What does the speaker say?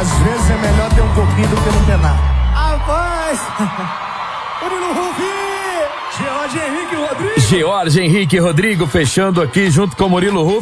Às vezes é melhor ter um pouquinho do que não ter nada. Rapaz! Murilo Rufi! George Henrique e Rodrigo fechando aqui junto com o Murilo Rufi.